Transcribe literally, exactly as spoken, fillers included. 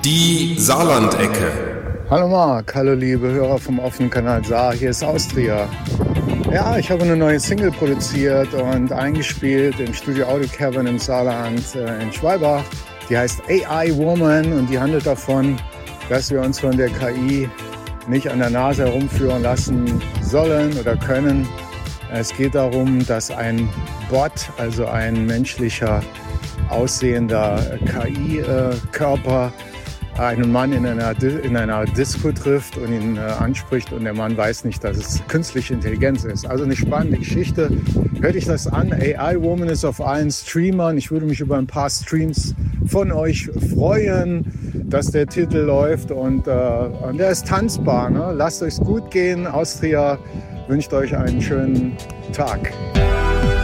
Die Saarlandecke. Hallo Marc, hallo liebe Hörer vom offenen Kanal Saar, hier ist Austria. Ja, ich habe eine neue Single produziert und eingespielt im Studio Audio Cavern im Saarland äh, in Schwalbach. Die heißt A I Woman und die handelt davon, dass wir uns von der K I nicht an der Nase herumführen lassen sollen oder können. Es geht darum, dass ein Bot, also ein menschlicher aussehender K I-Körper, einen Mann in einer, in einer Disco trifft und ihn äh, anspricht und der Mann weiß nicht, dass es künstliche Intelligenz ist. Also eine spannende Geschichte. Hört euch das an. A I Woman ist auf allen Streamern. Ich würde mich über ein paar Streams von euch freuen, dass der Titel läuft und, äh, und der ist tanzbar. Ne? Lasst euch's gut gehen. Austria wünscht euch einen schönen Tag.